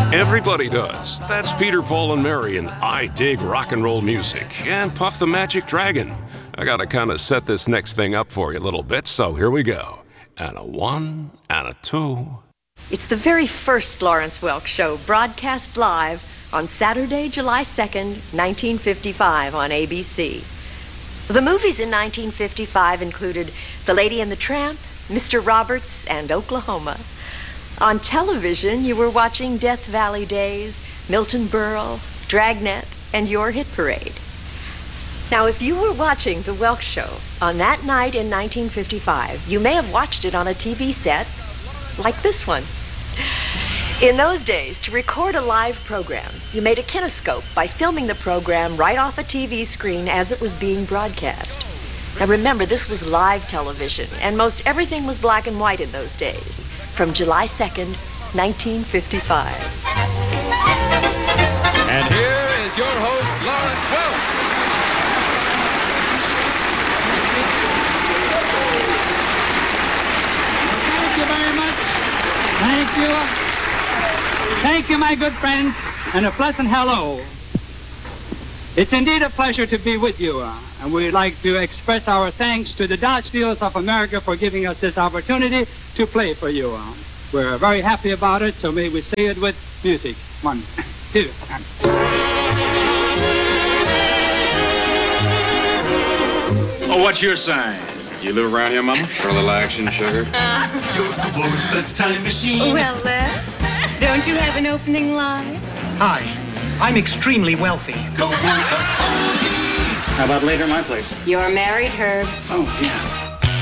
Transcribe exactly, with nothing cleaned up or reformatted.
Everybody does. That's Peter, Paul, and Mary, and I dig rock and roll music. And Puff the Magic Dragon. I gotta kind of set this next thing up for you a little bit, so here we go. And a one, and a two. It's the very first Lawrence Welk Show, broadcast live on Saturday, July second, nineteen fifty-five on A B C. The movies in nineteen fifty-five included The Lady and the Tramp, Mister Roberts, and Oklahoma. On television, you were watching Death Valley Days, Milton Berle, Dragnet, and Your Hit Parade. Now, if you were watching The Welk Show on that night in nineteen fifty-five, you may have watched it on a T V set like this one. In those days, to record a live program, you made a kinescope by filming the program right off a T V screen as it was being broadcast. Now remember, this was live television, and most everything was black and white in those days, from July second, nineteen fifty-five. And here is your host, Lawrence Welk. Thank you very much. Thank you. Thank you, my good friends, and a pleasant hello. It's indeed a pleasure to be with you, uh, and we'd like to express our thanks to the Dodge Dealers of America for giving us this opportunity to play for you. Uh. We're very happy about it, so may we say it with music. One, two, and... Oh, what's your sign? You live around here, Mama? For a little action, sugar? Uh, You're the one with the time machine. Well, uh, don't you have an opening line? Hi, I'm extremely wealthy. Go work on all these. How about later at my place? You're married, Herb. Oh, yeah.